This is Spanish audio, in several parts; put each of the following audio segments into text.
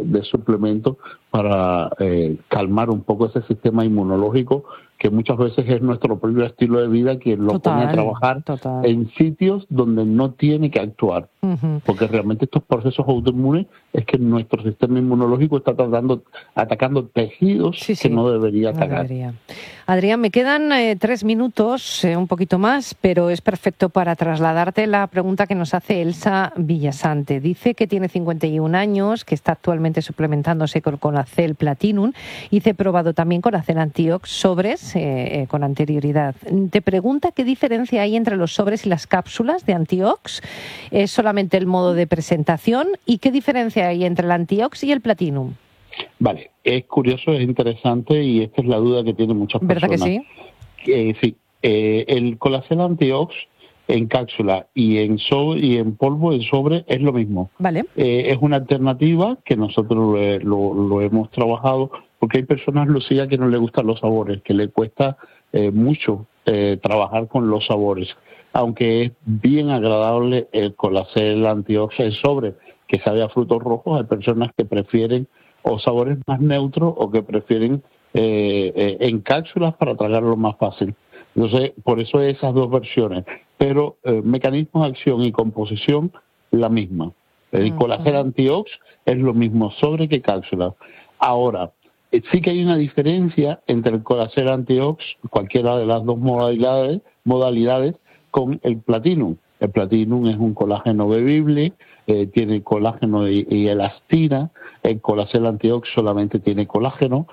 de suplemento para calmar un poco ese sistema inmunológico, que muchas veces es nuestro propio estilo de vida quien lo pone a trabajar en sitios donde no tiene que actuar. Porque realmente estos procesos autoinmunes es que nuestro sistema inmunológico está atacando tejidos que no debería atacar. Adrián, me quedan 3 minutos, un poquito más, pero es perfecto para trasladarte la pregunta que nos hace Elsa Villasante. Dice que tiene 51 años, que está actualmente suplementándose con Colacel Platinum y se ha probado también Colacel Antiox sobres con anterioridad. Te pregunta qué diferencia hay entre los sobres y las cápsulas de Antiox. ¿Es solamente el modo de presentación? ¿Y qué diferencia hay entre el Antiox y el Platinum? Vale, es curioso, es interesante y esta es la duda que tienen muchas personas. ¿Verdad que sí? Sí, el Colacel Antiox en cápsula y en polvo, en sobre, es lo mismo. Vale. Es una alternativa que nosotros lo hemos trabajado, porque hay personas, Lucía, que no le gustan los sabores, que le cuesta mucho trabajar con los sabores, aunque es bien agradable el Colacel Antiox en sobre, que sabe a frutos rojos. Hay personas que prefieren o sabores más neutros o que prefieren en cápsulas para tragarlo más fácil. Entonces, por eso esas dos versiones. Pero mecanismo de acción y composición, la misma. El Colacel Antiox es lo mismo sobre que cápsula. Ahora, sí que hay una diferencia entre el Colacel Antiox, cualquiera de las dos modalidades, con el Platinum. El Platinum es un colágeno bebible, tiene colágeno y elastina. El Colacel Antiox solamente tiene colágeno.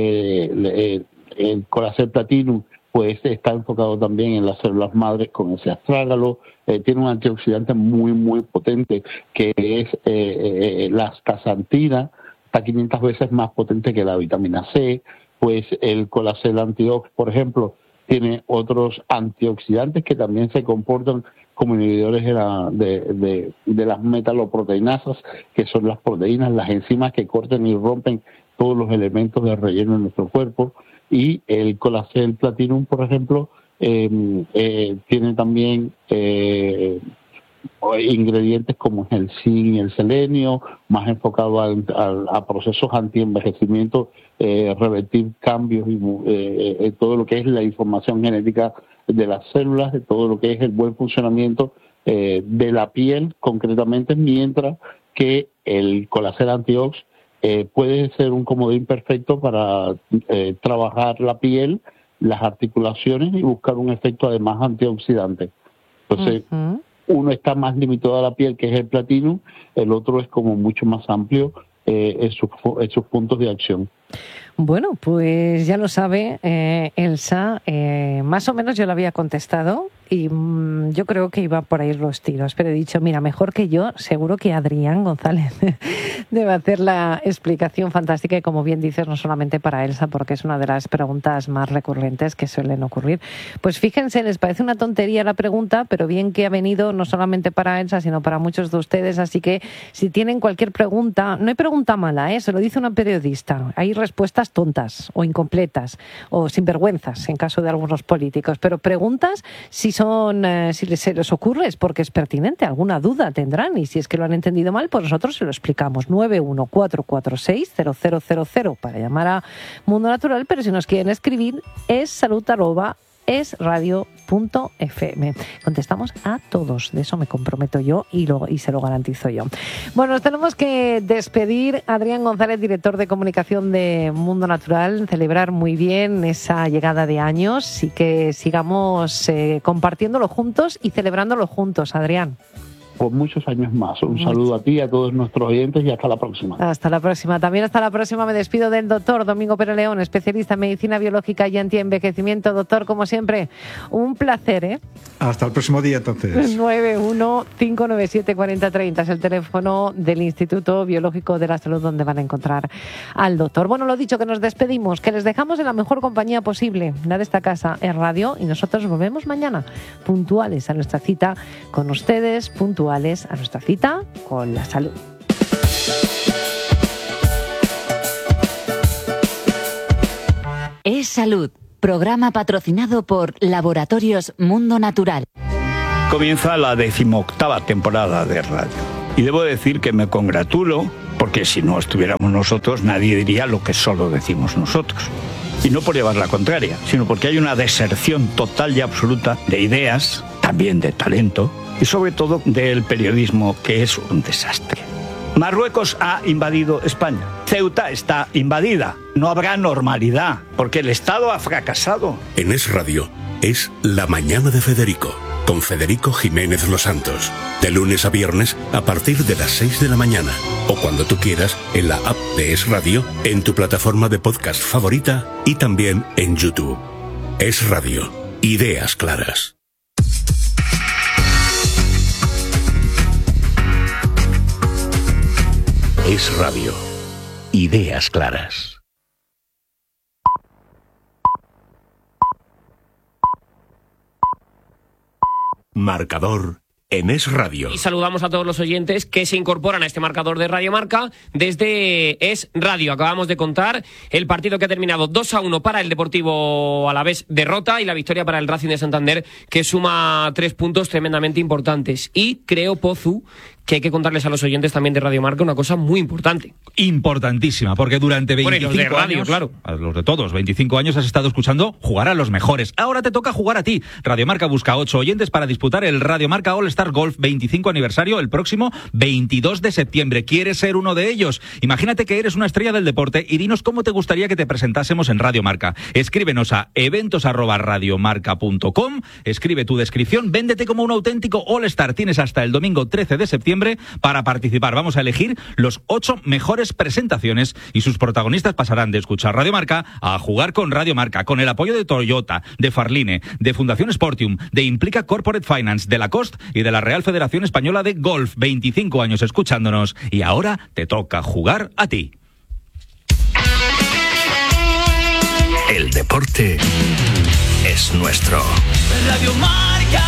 El Colacel Platinum pues está enfocado también en las células madres con ese astrágalo. Tiene un antioxidante muy, muy potente que es la astaxantina, está 500 veces más potente que la vitamina C. Pues el Colacel Antiox, por ejemplo, tiene otros antioxidantes que también se comportan como inhibidores de las metaloproteinasas, que son las proteínas, las enzimas que cortan y rompen todos los elementos de relleno en nuestro cuerpo. Y el Colacel Platinum, por ejemplo, tiene también ingredientes como el zinc y el selenio, más enfocado a procesos anti-envejecimiento, revertir cambios y todo lo que es la información genética de las células, de todo lo que es el buen funcionamiento de la piel concretamente, mientras que el Colacel Antiox puede ser un comodín perfecto para trabajar la piel, las articulaciones y buscar un efecto además antioxidante. Entonces, uno está más limitado a la piel, que es el Platinum, el otro es como mucho más amplio en sus puntos de acción. Bueno, pues ya lo sabe Elsa, más o menos yo le había contestado y yo creo que iba por ahí los tiros, pero he dicho, mira, mejor que yo, seguro que Adrián González debe hacer la explicación fantástica y, como bien dices, no solamente para Elsa, porque es una de las preguntas más recurrentes que suelen ocurrir. Pues fíjense, les parece una tontería la pregunta, pero bien que ha venido no solamente para Elsa, sino para muchos de ustedes, así que si tienen cualquier pregunta, no hay pregunta mala, se lo dice una periodista, hay respuestas tontas o incompletas o sinvergüenzas en caso de algunos políticos, pero preguntas si se les ocurre es porque es pertinente, alguna duda tendrán y si es que lo han entendido mal, pues nosotros se lo explicamos. 914460000 para llamar a Mundo Natural, pero si nos quieren escribir es salud@esradio.fm. Contestamos a todos, de eso me comprometo yo y se lo garantizo yo. Bueno, nos tenemos que despedir. Adrián González, director de comunicación de Mundo Natural, celebrar muy bien esa llegada de años y que sigamos compartiéndolo juntos y celebrándolo juntos, Adrián. Por muchos años más. Un saludo a ti y a todos nuestros oyentes y hasta la próxima. Hasta la próxima. También hasta la próxima me despido del doctor Domingo Pérez León, especialista en medicina biológica y antienvejecimiento. Doctor, como siempre, un placer, Hasta el próximo día, entonces. 915974030 es el teléfono del Instituto Biológico de la Salud, donde van a encontrar al doctor. Bueno, lo dicho, que nos despedimos, que les dejamos en la mejor compañía posible, la de esta casa, es Radio, y nosotros volvemos mañana, puntuales a nuestra cita con ustedes, puntuales a nuestra cita con la salud. Es Salud, programa patrocinado por Laboratorios Mundo Natural. Comienza la 18ª temporada de radio y debo decir que me congratulo porque si no estuviéramos nosotros, nadie diría lo que solo decimos nosotros. Y no por llevar la contraria, sino porque hay una deserción total y absoluta de ideas, también de talento, y sobre todo del periodismo, que es un desastre. Marruecos ha invadido España. Ceuta está invadida. No habrá normalidad, porque el Estado ha fracasado. En Es Radio es La Mañana de Federico, con Federico Jiménez Los Santos. De lunes a viernes a partir de las 6 de la mañana. O cuando tú quieras en la app de Es Radio, en tu plataforma de podcast favorita y también en YouTube. Es Radio. Ideas claras. Es Radio. Ideas claras. Marcador en Es Radio. Y saludamos a todos los oyentes que se incorporan a este marcador de Radio Marca desde Es Radio. Acabamos de contar el partido que ha terminado 2-1 para el Deportivo Alavés, derrota, y la victoria para el Racing de Santander, que suma 3 puntos tremendamente importantes. Y creo, Pozu, que hay que contarles a los oyentes también de Radio Marca una cosa muy importante. Importantísima, porque durante 25 de radio, años, claro, a los de todos, 25 años has estado escuchando jugar a los mejores. Ahora te toca jugar a ti. Radio Marca busca 8 oyentes para disputar el Radio Marca All Star Golf 25 aniversario el próximo 22 de septiembre. ¿Quieres ser uno de ellos? Imagínate que eres una estrella del deporte y dinos cómo te gustaría que te presentásemos en Radio Marca. Escríbenos a eventos@radiomarca.com, escribe tu descripción, véndete como un auténtico All Star. Tienes hasta el domingo 13 de septiembre para participar. Vamos a elegir los 8 mejores presentaciones y sus protagonistas pasarán de escuchar Radio Marca a jugar con Radio Marca, con el apoyo de Toyota, de Farline, de Fundación Sportium, de Implica Corporate Finance, de Lacoste y de la Real Federación Española de Golf. 25 años escuchándonos y ahora te toca jugar a ti. El deporte es nuestro. Radio Marca.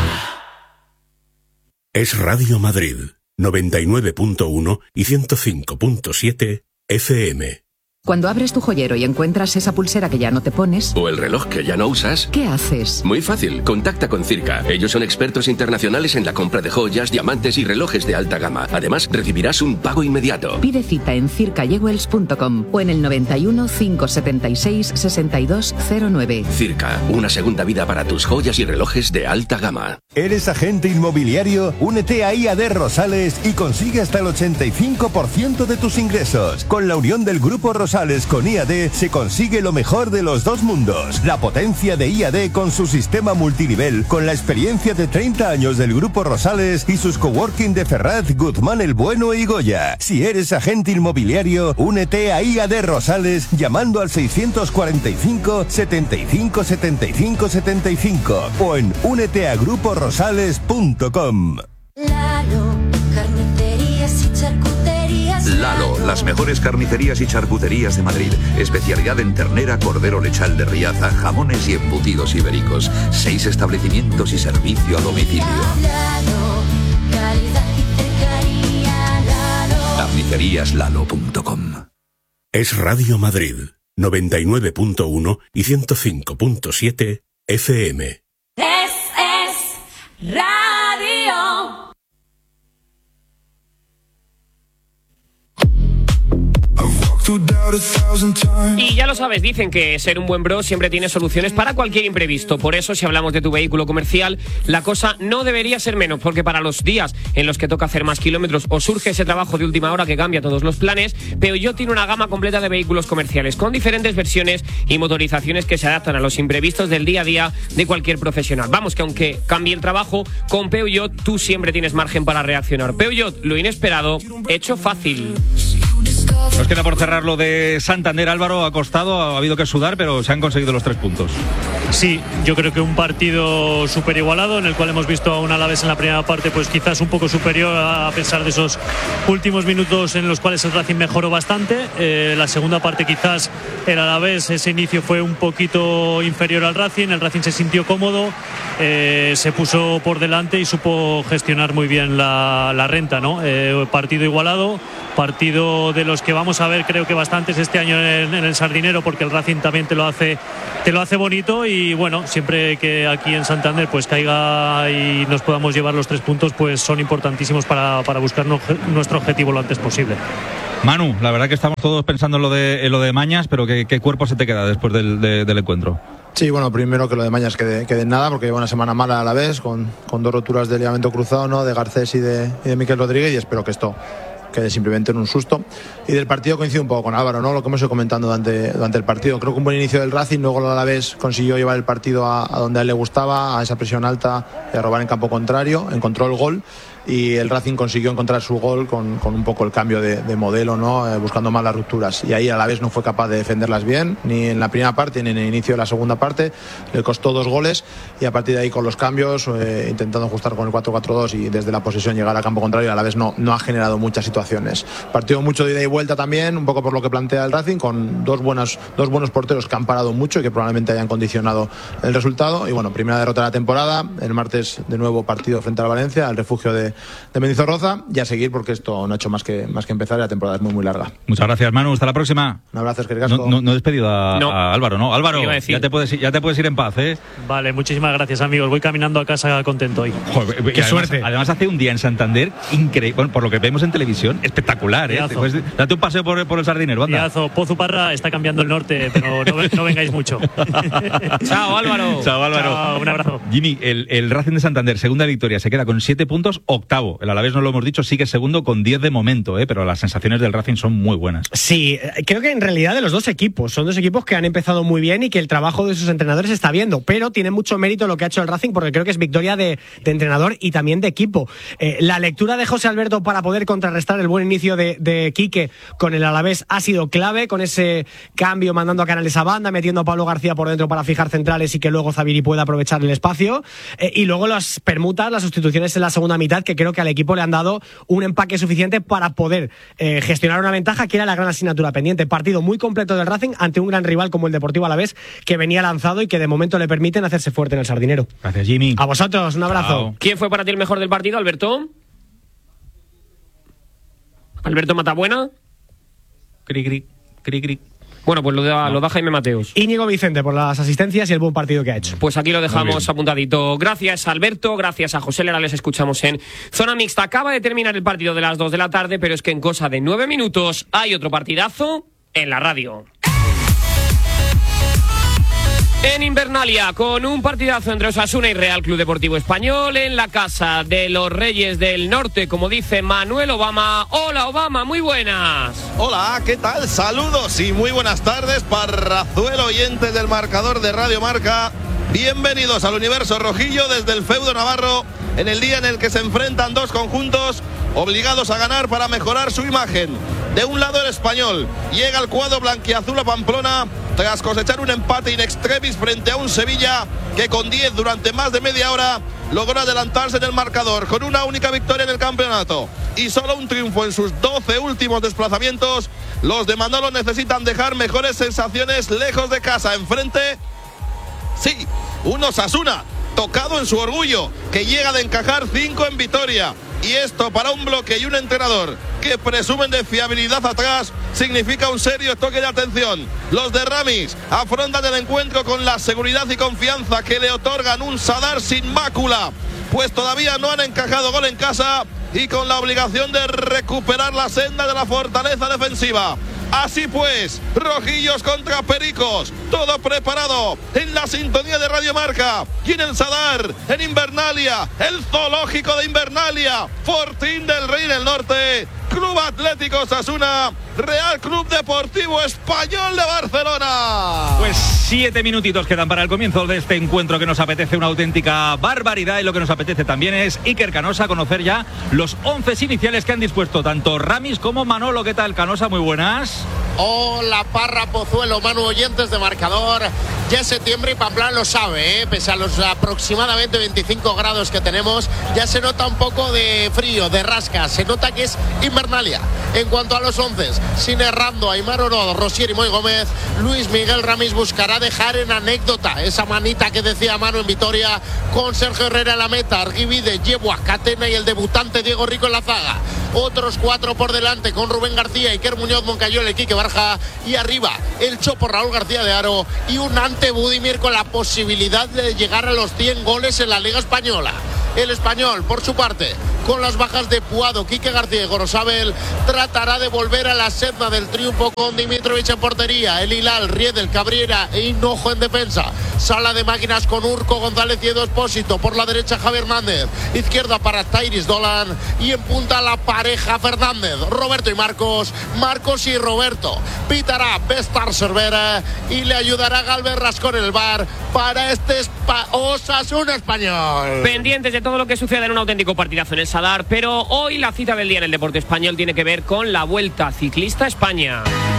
Es Radio Madrid, 99.1 y 105.7 FM. Cuando abres tu joyero y encuentras esa pulsera que ya no te pones, o el reloj que ya no usas, ¿qué haces? Muy fácil, contacta con Circa. Ellos son expertos internacionales en la compra de joyas, diamantes y relojes de alta gama. Además, recibirás un pago inmediato. Pide cita en circajewels.com o en el 91 576 6209. Circa, una segunda vida para tus joyas y relojes de alta gama. ¿Eres agente inmobiliario? Únete a IAD Rosales y consigue hasta el 85% de tus ingresos. Con la unión del Grupo Rosales con IAD se consigue lo mejor de los dos mundos. La potencia de IAD con su sistema multinivel, con la experiencia de 30 años del Grupo Rosales y sus coworking de Ferraz, Guzmán el Bueno y Goya. Si eres agente inmobiliario, únete a IAD Rosales llamando al 645 75 75 75 o en úneteagruporosales.com. Lalo, las mejores carnicerías y charcuterías de Madrid. Especialidad en ternera, cordero lechal de Riaza, jamones y embutidos ibéricos. 6 establecimientos y servicio a domicilio. Carniceríaslalo.com. Es Radio Madrid, 99.1 y 105.7 FM. Es Radio. Y ya lo sabes, dicen que ser un buen bro siempre tiene soluciones para cualquier imprevisto. Por eso, si hablamos de tu vehículo comercial, la cosa no debería ser menos, porque para los días en los que toca hacer más kilómetros o surge ese trabajo de última hora que cambia todos los planes, Peugeot tiene una gama completa de vehículos comerciales con diferentes versiones y motorizaciones que se adaptan a los imprevistos del día a día de cualquier profesional. Vamos, que aunque cambie el trabajo, con Peugeot tú siempre tienes margen para reaccionar. Peugeot, lo inesperado, hecho fácil. Nos queda por cerrar lo de Santander. Álvaro, ha costado, ha habido que sudar, pero se han conseguido los 3 puntos. Sí, yo creo que un partido súper igualado, en el cual hemos visto a un Alavés en la primera parte pues quizás un poco superior, a pesar de esos últimos minutos en los cuales el Racing mejoró bastante. La segunda parte quizás el Alavés, ese inicio fue un poquito inferior al Racing, el Racing se sintió cómodo, se puso por delante y supo gestionar muy bien la renta, ¿no? Partido igualado, partido de los que vamos a ver creo que bastantes este año en el Sardinero, porque el Racing también te lo hace bonito, y bueno, siempre que aquí en Santander pues caiga y nos podamos llevar los 3 puntos, pues son importantísimos para buscar nuestro objetivo lo antes posible. Manu, la verdad que estamos todos pensando en lo de Mañas, pero ¿qué cuerpo se te queda después del encuentro? Sí, bueno, primero que lo de Mañas quede en nada, porque lleva una semana mala a la vez, con 2 roturas de ligamento cruzado, ¿no? De Garcés y de Miquel Rodríguez, y espero que esto quede simplemente en un susto. Y del partido coincido un poco con Álvaro, ¿no? Lo que hemos ido comentando durante el partido. Creo que un buen inicio del Racing, luego el Alavés consiguió llevar el partido a donde a él le gustaba, a esa presión alta, de robar en campo contrario, encontró el gol. Y el Racing consiguió encontrar su gol con un poco el cambio de modelo, ¿no? Buscando más las rupturas. Y ahí a la vez no fue capaz de defenderlas bien, ni en la primera parte ni en el inicio de la segunda parte. Le costó 2 goles y a partir de ahí con los cambios, intentando ajustar con el 4-4-2 y desde la posesión llegar a campo contrario, a la vez no ha generado muchas situaciones. Partido mucho de ida y vuelta también, un poco por lo que plantea el Racing, con dos buenos porteros que han parado mucho y que probablemente hayan condicionado el resultado. Y bueno, primera derrota de la temporada. El martes de nuevo partido frente al Valencia, al refugio de Mendizorroza, y a seguir porque esto no ha hecho más que empezar y la temporada es muy muy larga. Muchas gracias, Manu, hasta la próxima. Un abrazo, es que casco. No he despedido a Álvaro, ¿no? Álvaro, ya te puedes ir en paz, ¿eh? Vale, muchísimas gracias, amigos. Voy caminando a casa contento hoy. Joder, qué suerte. Además hace un día en Santander increíble, bueno, por lo que vemos en televisión, espectacular, ¿eh? Date un paseo por el Sardinero, anda. Pozu Parra está cambiando el norte, pero no vengáis mucho. Chao, Álvaro. Chao, Álvaro. Chao, un abrazo. Jimmy, el Racing de Santander, segunda victoria, se queda con 7 puntos, octavo. El Alavés, no lo hemos dicho, sigue segundo con 10 de momento, pero las sensaciones del Racing son muy buenas. Sí, creo que en realidad de los dos equipos, son dos equipos que han empezado muy bien y que el trabajo de sus entrenadores está viendo, pero tiene mucho mérito lo que ha hecho el Racing, porque creo que es victoria de entrenador y también de equipo. La lectura de José Alberto para poder contrarrestar el buen inicio de Quique con el Alavés ha sido clave, con ese cambio mandando a Canales a banda, metiendo a Pablo García por dentro para fijar centrales y que luego Zaviri pueda aprovechar el espacio, y luego las permutas, las sustituciones en la segunda mitad, que creo que al equipo le han dado un empaque suficiente para poder gestionar una ventaja que era la gran asignatura pendiente. Partido muy completo del Racing ante un gran rival como el Deportivo Alavés, que venía lanzado y que de momento le permiten hacerse fuerte en el Sardinero. Gracias, Jimmy. A vosotros, un abrazo. Chao. ¿Quién fue para ti el mejor del partido, Alberto? ¿Alberto Matabuena? Cri. Bueno, pues lo da Jaime Mateos. Íñigo Vicente por las asistencias y el buen partido que ha hecho. Pues aquí lo dejamos apuntadito. Gracias, Alberto, gracias a José Lara, les escuchamos en Zona Mixta. Acaba de terminar el partido de las 2 de la tarde, pero es que en cosa de 9 minutos hay otro partidazo en la radio. En Invernalia, con un partidazo entre Osasuna y Real Club Deportivo Español, en la casa de los Reyes del Norte, como dice Manuel Obama. Hola, Obama, muy buenas. Hola, ¿qué tal? Saludos y muy buenas tardes, parrazuelo oyentes del marcador de Radio Marca. Bienvenidos al universo rojillo desde el feudo navarro, en el día en el que se enfrentan dos conjuntos obligados a ganar para mejorar su imagen. De un lado el Español, llega al cuadro blanquiazul a Pamplona tras cosechar un empate in extremis frente a un Sevilla que con 10 durante más de media hora logró adelantarse en el marcador con una única victoria en el campeonato y solo un triunfo en sus 12 últimos desplazamientos. Los de Manolo necesitan dejar mejores sensaciones lejos de casa. Enfrente, sí, un Osasuna tocado en su orgullo, que llega de encajar 5 en Vitoria. Y esto para un bloque y un entrenador que presumen de fiabilidad atrás significa un serio toque de atención. Los de Ramis afrontan el encuentro con la seguridad y confianza que le otorgan un Sadar sin mácula, pues todavía no han encajado gol en casa y con la obligación de recuperar la senda de la fortaleza defensiva. Así pues, rojillos contra pericos, todo preparado en la sintonía de Radio Marca y en el Sadar, en Invernalia, el zoológico de Invernalia, Fortín del Rey del Norte, Club Atlético Osasuna, Real Club Deportivo Español de Barcelona. Pues 7 minutitos quedan para el comienzo de este encuentro que nos apetece una auténtica barbaridad, y lo que nos apetece también es Iker Canosa, conocer ya los 11 iniciales que han dispuesto tanto Ramis como Manolo. ¿Qué tal, Canosa? Muy buenas. Hola, Parra, Pozuelo, Manu, oyentes de marcador. Ya es septiembre y Pamplona lo sabe, pese a los aproximadamente 25 grados que tenemos, ya se nota un poco de frío, de rasca, se nota que es Invernalia. En cuanto a los 11, sin Errando, Aimar Orodo, Rosier y Moy Gómez, Luis Miguel Ramis buscará dejar en anécdota esa manita que decía Manu en Vitoria, con Sergio Herrera en la meta, Arguivide, Yeboah, Catena y el debutante Diego Rico en la zaga. Otros 4 por delante con Rubén García, Iker Muñoz, Moncayola y Quique Barja, y arriba el Chopo Raúl García de Aro y un ante Budimir con la posibilidad de llegar a los 100 goles en la Liga Española. El Español, por su parte, con las bajas de Puado, Quique García y Gorosabel, tratará de volver a la senda del triunfo con Dimitrovic en portería, el Hilal, Riedel, Cabrera e Hinojo en defensa. Sala de máquinas con Urco, González y Edu Espósito. Por la derecha Javier Hernández, izquierda para Tairis Dolan y en punta la pareja Fernández, Roberto y Marcos, Marcos y Roberto. Pitará Bestar Cervera y le ayudará Galvez Rascón en el bar para este Osasuna español. Pendientes de todo lo que suceda en un auténtico partidazo en el Sadar, pero hoy la cita del día en el deporte español tiene que ver con la Vuelta Ciclista a España.